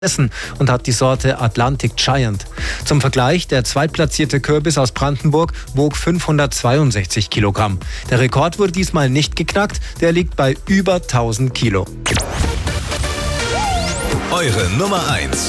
und hat die Sorte Atlantic Giant. Zum Vergleich, der zweitplatzierte Kürbis aus Brandenburg wog 562 Kilogramm. Der Rekord wurde diesmal nicht geknackt, der liegt bei über 1000 Kilo. Eure Nummer 1